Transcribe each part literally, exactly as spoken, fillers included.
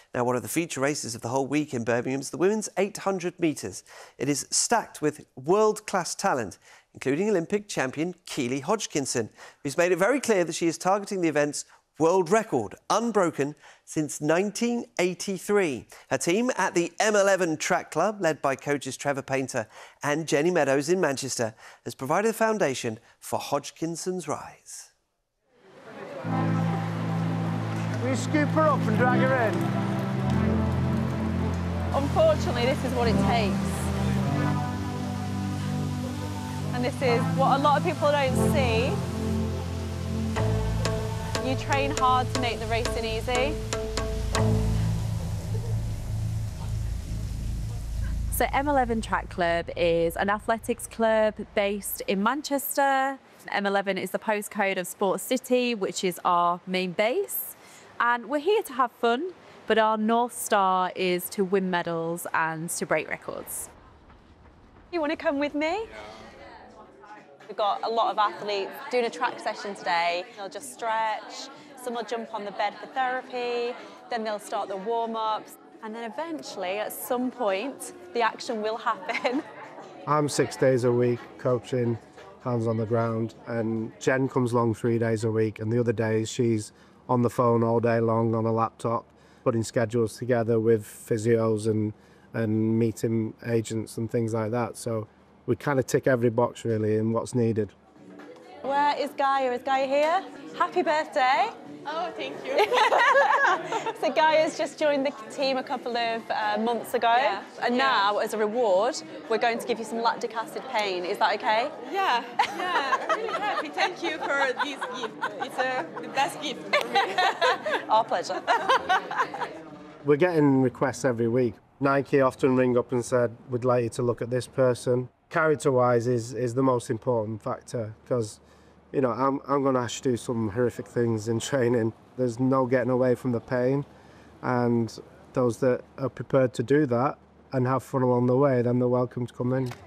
Now, one of the feature races of the whole week in Birmingham is the women's eight hundred metres. It is stacked with world-class talent, including Olympic champion Keely Hodgkinson, who's made it very clear that she is targeting the event's world record, unbroken since nineteen eighty-three. Her team at the M eleven Track Club, led by coaches Trevor Painter and Jenny Meadows in Manchester, has provided the foundation for Hodgkinson's rise. Will you scoop her up and drag her in? Unfortunately, this is what it takes. And this is what a lot of people don't see. You train hard to make the racing easy. So M eleven Track Club is an athletics club based in Manchester. M eleven is the postcode of Sports City, which is our main base. And we're here to have fun, but our North Star is to win medals and to break records. You want to come with me? We've got a lot of athletes doing a track session today. They'll just stretch, some will jump on the bed for therapy, then they'll start the warm-ups, and then eventually, at some point, the action will happen. I'm six days a week coaching, hands on the ground, and Jen comes along three days a week, and the other days she's on the phone all day long on a laptop, putting schedules together with physios and, and meeting agents and things like that. So we kind of tick every box really in what's needed. Where is Gaia? Is Gaia here? Happy birthday. Oh, thank you. So Gaia's just joined the team a couple of uh, months ago. Yeah. And yeah. now, as a reward, we're going to give you some lactic acid pain. Is that okay? Yeah, yeah, I'm really happy. Thank you for this gift. It's uh, the best gift for me. Our pleasure. We're getting requests every week. Nike often ring up and said, we'd like you to look at this person. Character-wise is, is the most important factor because, you know, I'm, I'm going to have to do some horrific things in training. There's no getting away from the pain, and those that are prepared to do that and have fun along the way, then they're welcome to come in.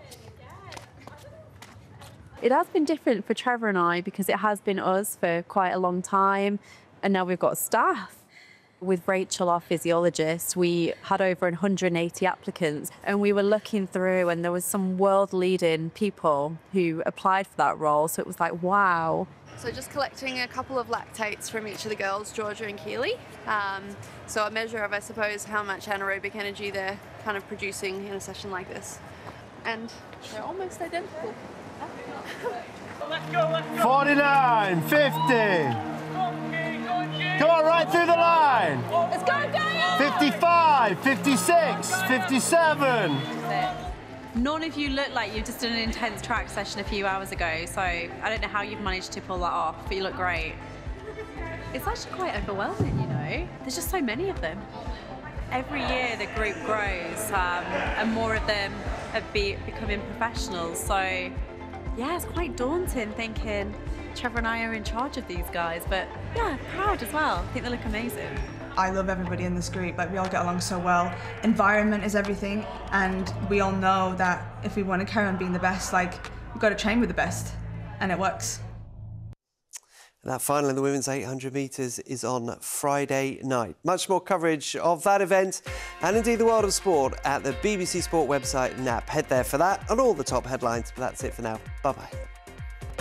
It has been different for Trevor and I because it has been us for quite a long time, and now we've got staff. With Rachel, our physiologist, we had over one hundred eighty applicants, and we were looking through and there was some world-leading people who applied for that role, so it was like, wow. So just collecting a couple of lactates from each of the girls, Georgia and Keely. Um, so a measure of, I suppose, how much anaerobic energy they're kind of producing in a session like this. And they're almost identical. Let's go, let's go. forty-nine, fifty. Come on, right through the line. Let's go, Gaia! fifty-five, fifty-six, fifty-seven. None of you look like you've just done an intense track session a few hours ago, so I don't know how you've managed to pull that off, but you look great. It's actually quite overwhelming, you know? There's just so many of them. Every year the group grows, um, and more of them are be becoming professionals, so yeah, it's quite daunting thinking Trevor and I are in charge of these guys, but yeah, proud as well. I think they look amazing. I love everybody in this group, like we all get along so well. Environment is everything, and we all know that if we want to carry on being the best, like we've got to train with the best, and it works. That final in the women's eight hundred metres is on Friday night. Much more coverage of that event and indeed the world of sport at the B B C Sport website and app. Head there for that and all the top headlines. But that's it for now. Bye-bye.